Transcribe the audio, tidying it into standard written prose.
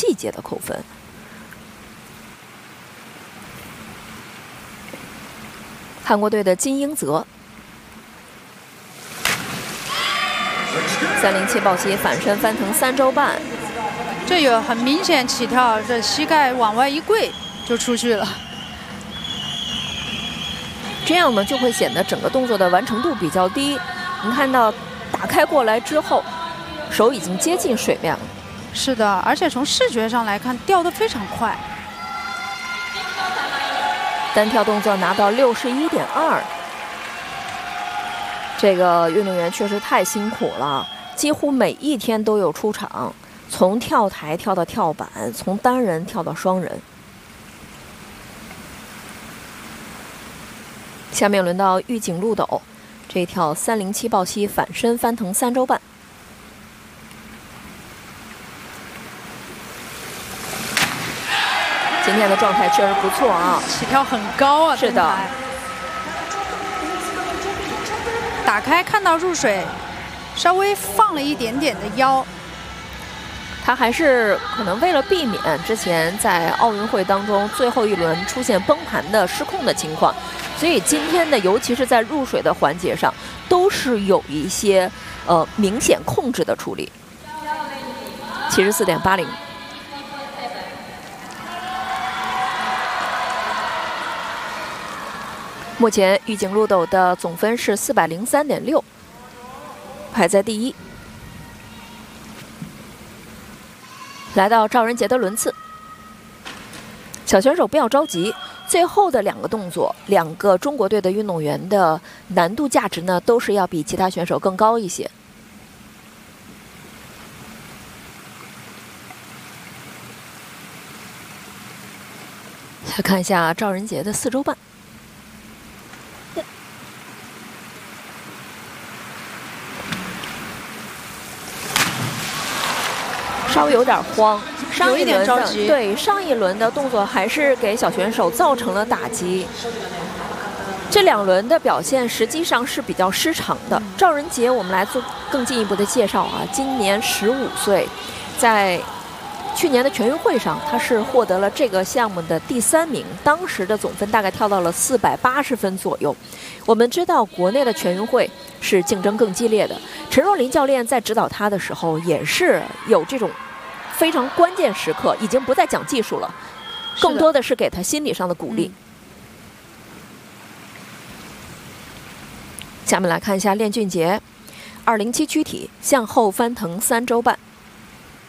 细节的扣分。韩国队的金英泽，307抱膝反身翻腾3周半， 这有很明显起跳，这膝盖往外一跪就出去了。 这样呢，就会显得整个动作的完成度比较低。您看到打开过来之后，手已经接近水面了。 是的，而且从视觉上来看，掉得非常快。 单跳动作拿到61.2，这个运动员确实太辛苦了，几乎每一天都有出场，从跳台跳到跳板，从单人跳到双人。下面轮到玉井路斗，这一跳307抱膝反身翻腾3周半。今天的状态确实不错啊， 起跳很高啊， 是的。 打开看到入水，稍微放了一点点的腰。 他还是可能为了避免之前在奥运会当中最后一轮出现崩盘的失控的情况，所以今天的尤其是在入水的环节上，都是有一些明显控制的处理。74.80。目前玉井路斗的总分是403.6，排在第一。来到赵仁杰的轮次，小选手不要着急，最后的2个动作，2个中国队的运动员的难度价值呢，都是要比其他选手更高一些。来看一下赵仁杰的4周半。稍微有点慌，上一轮的对上一轮的动作还是给小选手造成了打击。这2轮的表现实际上是比较失常的。赵仁杰，我们来做更进一步的介绍啊，今年15岁，在去年的全运会上，他是获得了这个项目的第3名，当时的总分大概跳到了480分左右。我们知道国内的全运会是竞争更激烈的，陈若琳教练在指导他的时候也是有这种非常关键时刻，已经不再讲技术了，更多的是给他心理上的鼓励。下面来看一下练俊杰，207躯体向后翻腾3周半。